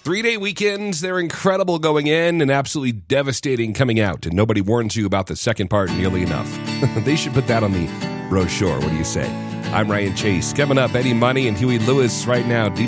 3-day weekends, they're incredible going in and absolutely devastating coming out. And nobody warns you about the second part nearly enough. They should put that on the brochure. What do you say? I'm Ryan Chase. Coming up, Eddie Money and Huey Lewis right now.